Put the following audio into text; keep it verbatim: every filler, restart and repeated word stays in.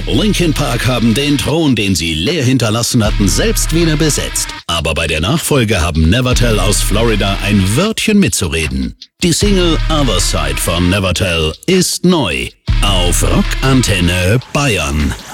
Linkin Park haben den Thron, den sie leer hinterlassen hatten, selbst wieder besetzt. Aber bei der Nachfolge haben Nevertell aus Florida ein Wörtchen mitzureden. Die Single Other Side von Nevertell ist neu auf Rock Antenne Bayern.